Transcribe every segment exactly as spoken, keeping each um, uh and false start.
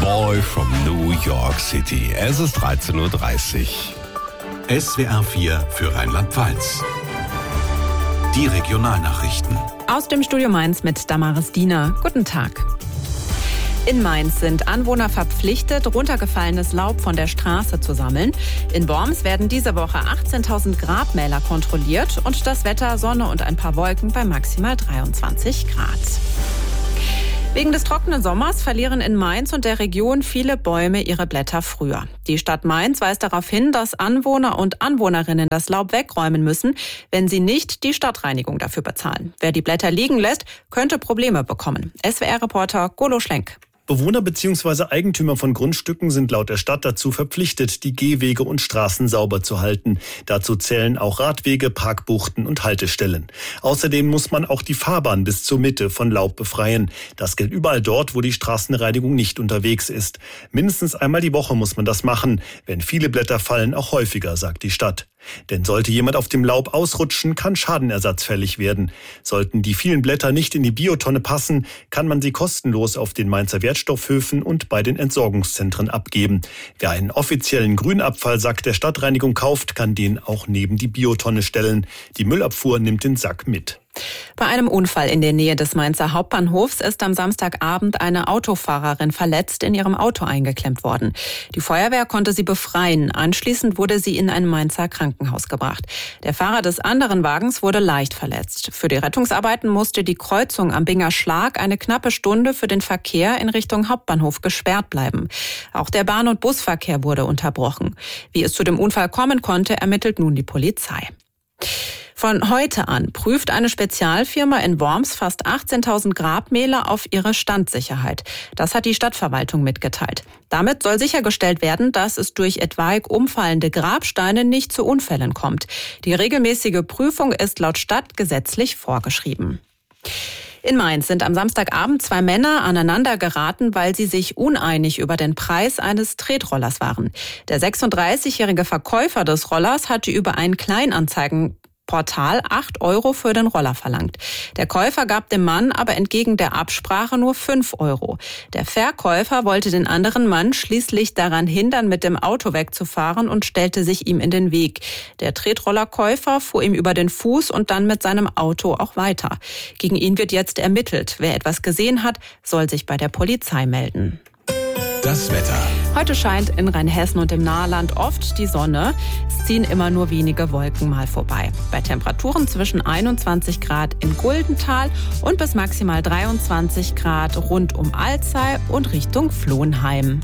Boy from New York City. Es ist dreizehn Uhr dreißig. S W R vier für Rheinland-Pfalz. Die Regionalnachrichten. Aus dem Studio Mainz mit Damaris Diener. Guten Tag. In Mainz sind Anwohner verpflichtet, runtergefallenes Laub von der Straße zu sammeln. In Worms werden diese Woche achtzehntausend Grabmäler kontrolliert und das Wetter Sonne und ein paar Wolken bei maximal dreiundzwanzig Grad. Wegen des trockenen Sommers verlieren in Mainz und der Region viele Bäume ihre Blätter früher. Die Stadt Mainz weist darauf hin, dass Anwohner und Anwohnerinnen das Laub wegräumen müssen, wenn sie nicht die Stadtreinigung dafür bezahlen. Wer die Blätter liegen lässt, könnte Probleme bekommen. S W R-Reporter Golo Schlenk. Bewohner bzw. Eigentümer von Grundstücken sind laut der Stadt dazu verpflichtet, die Gehwege und Straßen sauber zu halten. Dazu zählen auch Radwege, Parkbuchten und Haltestellen. Außerdem muss man auch die Fahrbahn bis zur Mitte von Laub befreien. Das gilt überall dort, wo die Straßenreinigung nicht unterwegs ist. Mindestens einmal die Woche muss man das machen. Wenn viele Blätter fallen, auch häufiger, sagt die Stadt. Denn sollte jemand auf dem Laub ausrutschen, kann Schadenersatz fällig werden. Sollten die vielen Blätter nicht in die Biotonne passen, kann man sie kostenlos auf den Mainzer Wertstoffhöfen und bei den Entsorgungszentren abgeben. Wer einen offiziellen Grünabfall, sagt der Stadtreinigung, kauft, kann den auch neben die Biotonne stellen. Die Müllabfuhr nimmt den Sack mit. Bei einem Unfall in der Nähe des Mainzer Hauptbahnhofs ist am Samstagabend eine Autofahrerin verletzt in ihrem Auto eingeklemmt worden. Die Feuerwehr konnte sie befreien. Anschließend wurde sie in ein Mainzer Krankenhaus gebracht. Der Fahrer des anderen Wagens wurde leicht verletzt. Für die Rettungsarbeiten musste die Kreuzung am Binger Schlag eine knappe Stunde für den Verkehr in Richtung Hauptbahnhof gesperrt bleiben. Auch der Bahn- und Busverkehr wurde unterbrochen. Wie es zu dem Unfall kommen konnte, ermittelt nun die Polizei. Von heute an prüft eine Spezialfirma in Worms fast achtzehntausend Grabmäler auf ihre Standsicherheit. Das hat die Stadtverwaltung mitgeteilt. Damit soll sichergestellt werden, dass es durch etwaig umfallende Grabsteine nicht zu Unfällen kommt. Die regelmäßige Prüfung ist laut Stadt gesetzlich vorgeschrieben. In Mainz sind am Samstagabend zwei Männer aneinander geraten, weil sie sich uneinig über den Preis eines Tretrollers waren. Der sechsunddreißigjährige Verkäufer des Rollers hatte über einen Kleinanzeigen Portal acht Euro für den Roller verlangt. Der Käufer gab dem Mann aber entgegen der Absprache nur fünf Euro. Der Verkäufer wollte den anderen Mann schließlich daran hindern, mit dem Auto wegzufahren und stellte sich ihm in den Weg. Der Tretrollerkäufer fuhr ihm über den Fuß und dann mit seinem Auto auch weiter. Gegen ihn wird jetzt ermittelt. Wer etwas gesehen hat, soll sich bei der Polizei melden. Das Wetter. Heute scheint in Rheinhessen und im Nahland oft die Sonne. Es ziehen immer nur wenige Wolken mal vorbei. Bei Temperaturen zwischen einundzwanzig Grad in Guldental und bis maximal dreiundzwanzig Grad rund um Alzey und Richtung Flohnheim.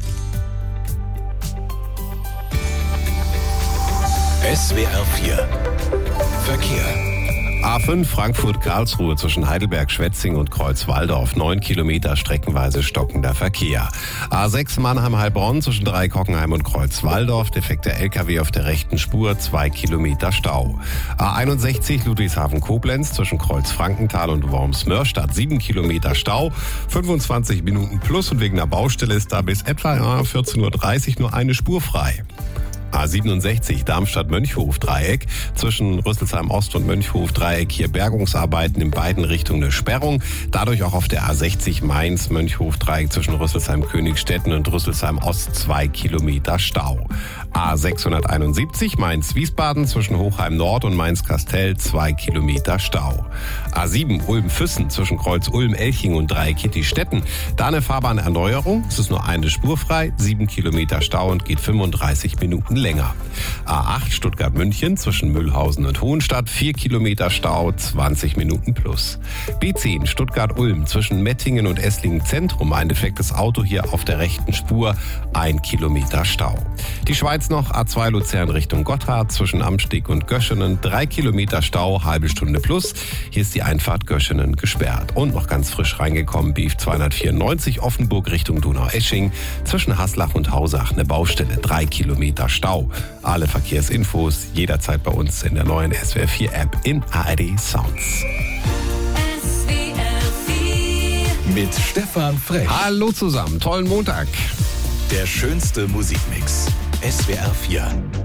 S W R vier Verkehr. A fünf Frankfurt-Karlsruhe zwischen Heidelberg-Schwetzing und Kreuzwaldorf. Neun Kilometer streckenweise stockender Verkehr. A sechs Mannheim-Heilbronn zwischen Dreikockenheim und Kreuzwaldorf. Defekter L K W auf der rechten Spur. Zwei Kilometer Stau. A einundsechzig Ludwigshafen-Koblenz zwischen Kreuz-Frankenthal und Worms-Mörstadt. Sieben Kilometer Stau. fünfundzwanzig Minuten plus und wegen der Baustelle ist da bis etwa vierzehn Uhr dreißig nur eine Spur frei. A siebenundsechzig Darmstadt-Mönchhof-Dreieck zwischen Rüsselsheim-Ost und Mönchhof-Dreieck hier Bergungsarbeiten in beiden Richtungen eine Sperrung. Dadurch auch auf der A sechzig Mainz-Mönchhof-Dreieck zwischen Rüsselsheim-Königstetten und Rüsselsheim-Ost zwei Kilometer Stau. A sechshunderteinundsiebzig Mainz-Wiesbaden zwischen Hochheim-Nord und Mainz-Kastell zwei Kilometer Stau. A sieben Ulm-Füssen zwischen Kreuz-Ulm-Elching und Dreieck-Kitty-Stetten. Da eine Fahrbahnerneuerung. Es ist nur eine Spur frei, sieben Kilometer Stau und geht fünfunddreißig Minuten länger. A acht Stuttgart-München zwischen Mühlhausen und Hohenstadt, vier Kilometer Stau, zwanzig Minuten plus. B zehn Stuttgart-Ulm zwischen Mettingen und Esslingen-Zentrum, ein defektes Auto hier auf der rechten Spur, ein Kilometer Stau. Die Schweiz noch, A zwei Luzern Richtung Gotthard zwischen Amsteg und Göschenen, drei Kilometer Stau, halbe Stunde plus. Hier ist die Einfahrt Göschenen gesperrt. Und noch ganz frisch reingekommen, B F zweihundertvierundneunzig Offenburg Richtung Donaueschingen zwischen Haslach und Hausach, eine Baustelle, drei Kilometer Stau. Alle Verkehrsinfos jederzeit bei uns in der neuen S W R vier App in A R D Sounds. S W R vier mit Stefan Frech. Hallo zusammen, tollen Montag. Der schönste Musikmix. S W R vier.